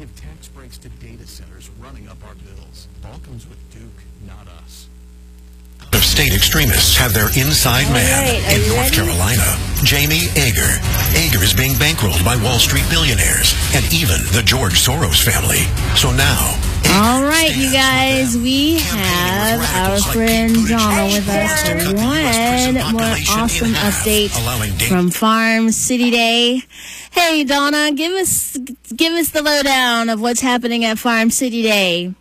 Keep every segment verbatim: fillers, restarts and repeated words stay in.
give tax breaks to data centers running up our bills. All comes with Duke, not us. Of state extremists have their inside All man right, in North ready? Carolina. Jamie Ager. Ager is being bankrolled by Wall Street billionaires and even the George Soros family. So now... All right, you guys, we have our friend Donna with us for one more awesome update from Farm City Day. Hey, Donna, give us give us the lowdown of what's happening at Farm City Day.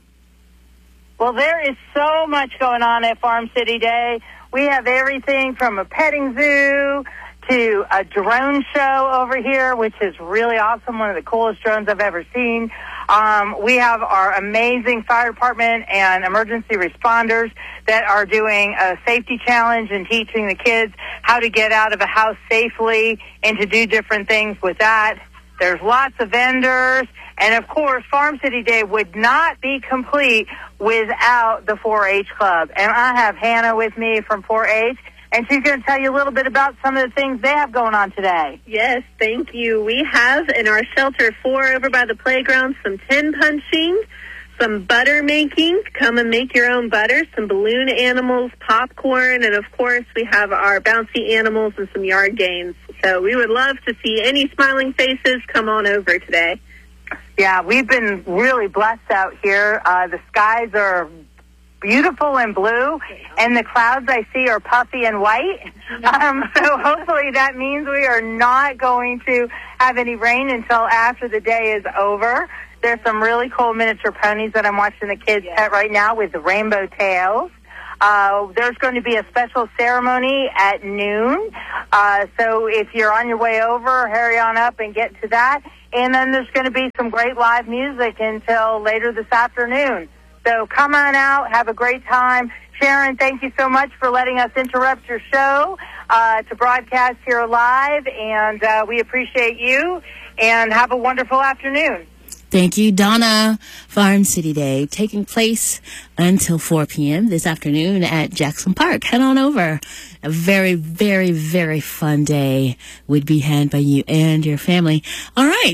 Well, there is so much going on at Farm City Day. We have everything from a petting zoo to a drone show over here, which is really awesome, one of the coolest drones I've ever seen. Um, we have our amazing fire department and emergency responders that are doing a safety challenge and teaching the kids how to get out of a house safely and to do different things with that. There's lots of vendors. And, of course, Farm City Day would not be complete without the four H Club. And I have Hannah with me from four H, and she's going to tell you a little bit about some of the things they have going on today. Yes, thank you. We have in our shelter four over by the playground some tin punching, some butter making. Come and make your own butter, some balloon animals, popcorn, and, of course, we have our bouncy animals and some yard games. So we would love to see any smiling faces come on over today. Yeah, we've been really blessed out here. Uh, the skies are beautiful and blue, and the clouds I see are puffy and white. Um, so hopefully that means we are not going to have any rain until after the day is over. There's some really cool miniature ponies that I'm watching the kids pet right now with the rainbow tails. Uh, there's going to be a special ceremony at noon. Uh, so if you're on your way over, hurry on up and get to that. And then there's going to be some great live music until later this afternoon. So come on out, have a great time. Sharon, thank you so much for letting us interrupt your show uh, to broadcast here live. And uh, we appreciate you. And have a wonderful afternoon. Thank you, Donna. Farm City Day taking place until four p.m. this afternoon at Jackson Park. Head on over. A very, very, very fun day would be had by you and your family. All right.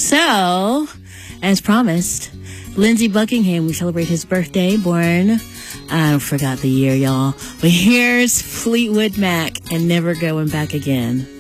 So, as promised, Lindsey Buckingham, we celebrate his birthday, born, I forgot the year, y'all. But here's Fleetwood Mac and Never Going Back Again.